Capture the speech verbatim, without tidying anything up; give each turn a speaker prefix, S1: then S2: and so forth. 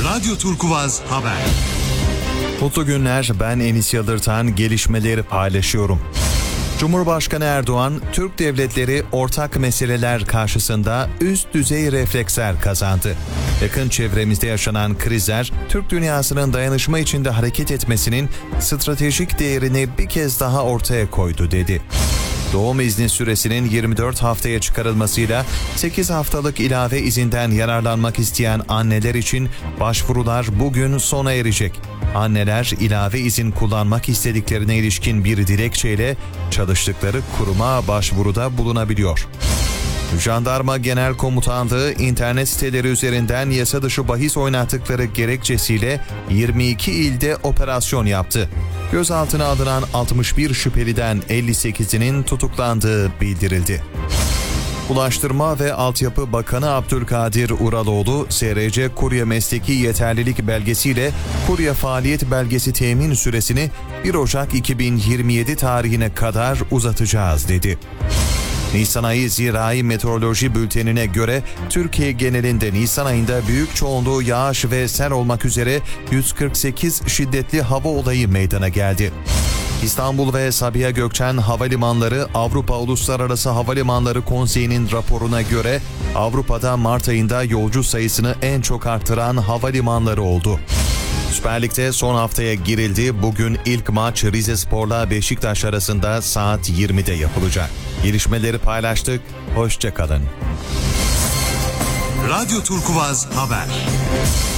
S1: Radyo Turkuvaz Haber.
S2: Mutlu günler, ben Enis Yıldırtan, gelişmeleri paylaşıyorum. Cumhurbaşkanı Erdoğan, Türk devletleri ortak meseleler karşısında üst düzey refleksler kazandı. Yakın çevremizde yaşanan krizler, Türk dünyasının dayanışma içinde hareket etmesinin stratejik değerini bir kez daha ortaya koydu dedi. Doğum izni süresinin yirmi dört haftaya çıkarılmasıyla sekiz haftalık ilave izinden yararlanmak isteyen anneler için başvurular bugün sona erecek. Anneler ilave izin kullanmak istediklerine ilişkin bir dilekçeyle çalıştıkları kuruma başvuruda bulunabiliyor. Jandarma Genel Komutanlığı internet siteleri üzerinden yasa dışı bahis oynattıkları gerekçesiyle yirmi iki ilde operasyon yaptı. Gözaltına alınan altmış bir şüpheliden elli sekizinin tutuklandığı bildirildi. Ulaştırma ve Altyapı Bakanı Abdülkadir Uraloğlu, S R C kurye mesleki yeterlilik belgesiyle kurye faaliyet belgesi temin süresini bir Ocak iki bin yirmi yedi tarihine kadar uzatacağız dedi. Nisan ayı Zirai Meteoroloji Bülteni'ne göre Türkiye genelinde Nisan ayında büyük çoğunluğu yağış ve sel olmak üzere yüz kırk sekiz şiddetli hava olayı meydana geldi. İstanbul ve Sabiha Gökçen Havalimanları Avrupa Uluslararası Havalimanları Konseyi'nin raporuna göre Avrupa'da Mart ayında yolcu sayısını en çok artıran havalimanları oldu. Süper Lig'de son haftaya girildi. Bugün ilk maç Rizespor'la Beşiktaş arasında saat yirmide yapılacak. Gelişmeleri paylaştık. Hoşça kalın.
S1: Radyo Turkuvaz Haber.